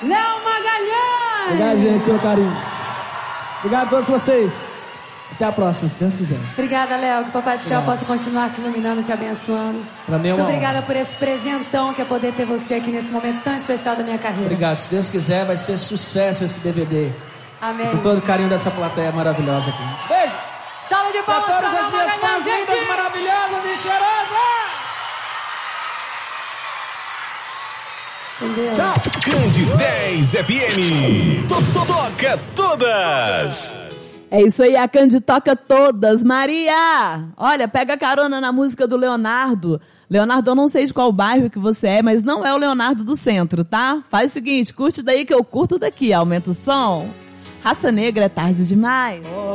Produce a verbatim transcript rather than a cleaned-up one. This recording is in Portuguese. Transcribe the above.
Léo Magalhães. Obrigado, gente, pelo carinho. Obrigado a todos vocês. Até a próxima, se Deus quiser. Obrigada, Léo. Que o Papai do Céu Obrigado. possa continuar te iluminando, te abençoando. Pra mim é uma Muito obrigada honra. por esse presentão que é poder ter você aqui nesse momento tão especial da minha carreira. Obrigado. Se Deus quiser, vai ser sucesso esse D V D. Amém. Com todo o carinho dessa plateia maravilhosa aqui. Beijo! Salve de Pra palmas todas pra as Léo minhas Magalhães, fãs lindas, gente. maravilhosas e cheirosas! Entendeu? Tchau! Cande dez F M. To- to- Toca todas! É isso aí, a Cande toca todas. Maria, olha, pega carona na música do Leonardo. Leonardo, eu não sei de qual bairro que você é, mas não é o Leonardo do centro, tá? Faz o seguinte, curte daí que eu curto daqui. Aumenta o som. Raça Negra é tarde demais.